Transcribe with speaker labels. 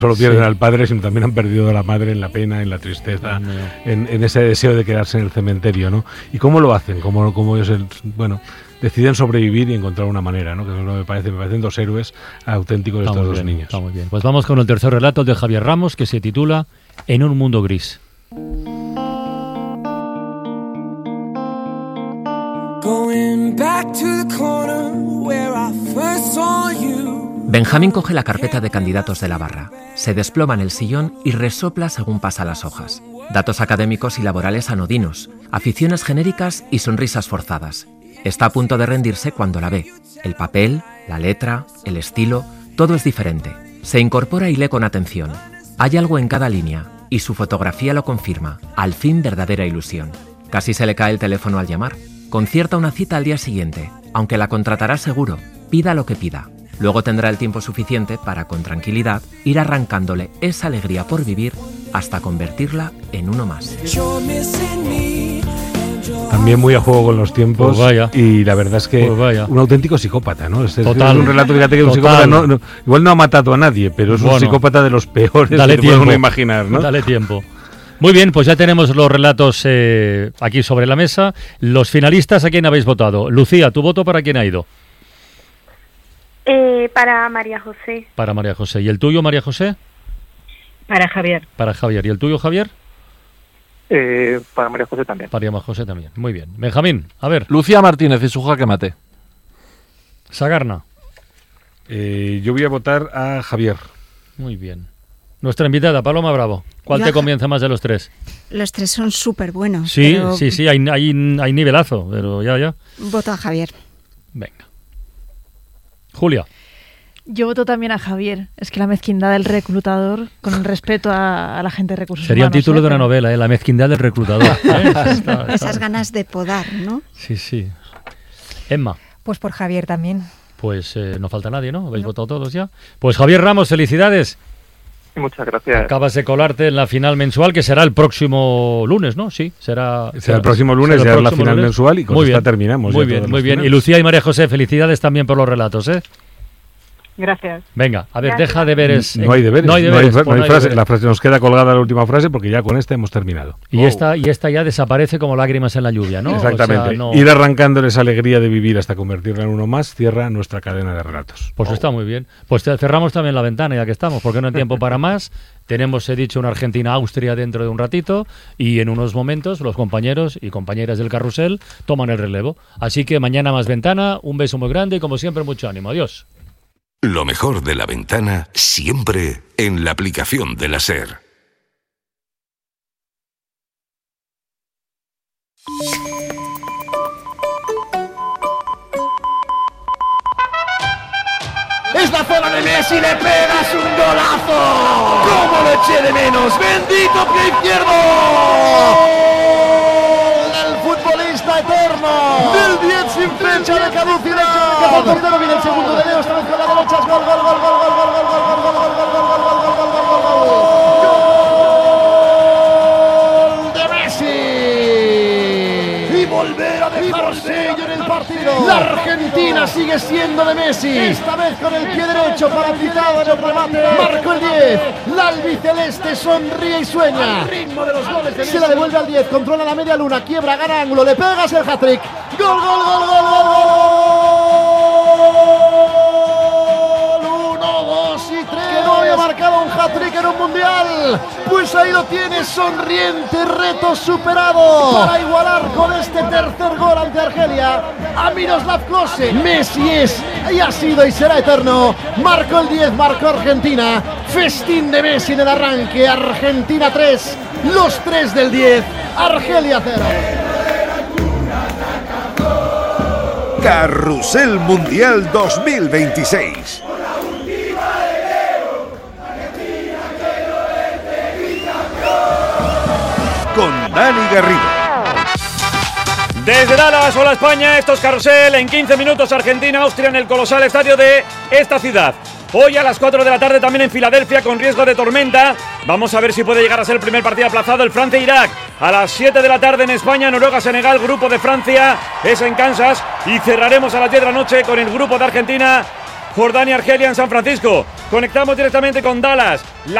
Speaker 1: solo pierden al padre, sino también han perdido a la madre en la pena, en la tristeza, en ese deseo de quedarse en el cementerio, ¿no? ¿Y cómo lo hacen? ¿Cómo ellos, deciden sobrevivir y encontrar una manera, ¿no? Que eso me parecen dos héroes auténticos de estos dos niños.
Speaker 2: Está muy bien. Pues vamos con el tercer relato, el de Javier Ramos, que se titula En un mundo gris.
Speaker 3: Benjamín coge la carpeta de candidatos de la barra, se desploma en el sillón y resopla según pasa las hojas. Datos académicos y laborales anodinos, aficiones genéricas y sonrisas forzadas. Está a punto de rendirse cuando la ve. El papel, la letra, el estilo, todo es diferente. Se incorpora y lee con atención. Hay algo en cada línea, y su fotografía lo confirma. Al fin, verdadera ilusión. Casi se le cae el teléfono al llamar. Concierta una cita al día siguiente, aunque la contratará seguro, pida lo que pida. Luego tendrá el tiempo suficiente para, con tranquilidad, ir arrancándole esa alegría por vivir hasta convertirla en uno más.
Speaker 1: También muy a juego con los tiempos, y la verdad es que un auténtico psicópata, ¿no? Es un relato, fíjate que un psicópata igual no ha matado a nadie, pero es un psicópata de los peores que puede uno imaginar, ¿no?
Speaker 2: Dale tiempo. Muy bien, pues ya tenemos los relatos aquí sobre la mesa. Los finalistas, ¿a quién habéis votado? Lucía, ¿tu voto para quién ha ido?
Speaker 4: Para María José.
Speaker 2: Para María José. ¿Y el tuyo, María José?
Speaker 4: Para Javier.
Speaker 2: Para Javier. ¿Y el tuyo, Javier?
Speaker 5: Para María José también.
Speaker 2: Para María José también. Muy bien. Benjamín, a ver.
Speaker 6: Lucía Martínez y su jaque mate.
Speaker 2: Sagarna.
Speaker 1: Yo voy a votar a Javier.
Speaker 2: Muy bien. Nuestra invitada, Paloma Bravo. ¿Cuál te convence más de los tres?
Speaker 7: Los tres son súper buenos.
Speaker 2: Sí, pero... sí, hay nivelazo, pero ya.
Speaker 7: Voto a Javier.
Speaker 2: Venga. Julia.
Speaker 8: Yo voto también a Javier. Es que la mezquindad del reclutador, con el respeto a la gente de recursos
Speaker 2: Sería
Speaker 8: humanos.
Speaker 2: El título de una novela, La mezquindad del reclutador.
Speaker 7: Esas ganas de podar, ¿no?
Speaker 2: Sí. Emma.
Speaker 9: Pues por Javier también.
Speaker 2: Pues no falta nadie, ¿no? ¿Habéis votado todos ya? Pues Javier Ramos, felicidades.
Speaker 5: Muchas gracias.
Speaker 2: Acabas de colarte en la final mensual, que será el próximo lunes, ¿no? Sí, será
Speaker 1: el próximo lunes, ya es la final mensual y con esta terminamos.
Speaker 2: Muy bien. Y Lucía y María José, felicidades también por los relatos, ¿eh?
Speaker 4: Gracias.
Speaker 2: Venga, a ver, deja deberes.
Speaker 1: No hay deberes. No hay frase. La frase nos queda colgada la última frase porque ya con esta hemos terminado.
Speaker 2: Y esta ya desaparece como lágrimas en la lluvia, ¿no?
Speaker 1: Exactamente. O sea, ir arrancándole esa alegría de vivir hasta convertirla en uno más, cierra nuestra cadena de relatos.
Speaker 2: Pues está muy bien. Pues cerramos también la ventana ya que estamos, porque no hay tiempo para más. Tenemos, he dicho, una Argentina-Austria dentro de un ratito y en unos momentos los compañeros y compañeras del carrusel toman el relevo. Así que mañana más ventana, un beso muy grande y como siempre mucho ánimo. Adiós.
Speaker 10: Lo mejor de la ventana siempre en la aplicación de la SER.
Speaker 11: Es la zona de Messi, le pegas un golazo. ¡Cómo lo eché de menos! ¡Bendito pie izquierdo! ¡El futbolista eterno! ¡Del 10 sin fecha de caducidad! ¡Que por portero viene el segundo de Leo! ¡Esta vez con la derecha! ¡Gol, gol, gol, gol, gol, gol, gol, gol, gol, gol, gol, gol, gol, gol, gol, gol, gol, gol, gol! ¡De Messi! Y volver a dejar sello en el partido. La Argentina sigue siendo de Messi. Esta vez con el pie derecho paralizado en el remate. Marcó el 10. La albiceleste sonríe y sueña. Al ritmo de los goles de Messi. Se la devuelve al 10. Controla la media luna. Quiebra, gana ángulo. Le pegas el hat-trick. ¡Gol, gol, gol, gol, gol, gol! 1, 2 y 3. Que no había marcado un hat-trick en un mundial. Pues ahí lo tienes, sonriente, reto superado. Para igualar con este tercer gol ante Argelia a Miroslav Klose. Messi es, y ha sido y será eterno. Marcó el 10, marcó Argentina. Festín de Messi en el arranque. Argentina 3, los 3 del 10. Argelia 0.
Speaker 10: Carrusel Mundial 2026. Con Dani Garrido.
Speaker 12: Desde Dallas, hola España, esto es Carrusel. En 15 minutos Argentina, Austria en el colosal estadio de esta ciudad. Hoy a las 4 de la tarde también en Filadelfia con riesgo de tormenta. Vamos a ver si puede llegar a ser el primer partido aplazado, el Francia-Irak. A las 7 de la tarde en España, Noruega-Senegal, grupo de Francia, es en Kansas. Y cerraremos a las 10 de la noche con el grupo de Argentina, Jordania-Argelia en San Francisco. Conectamos directamente con Dallas.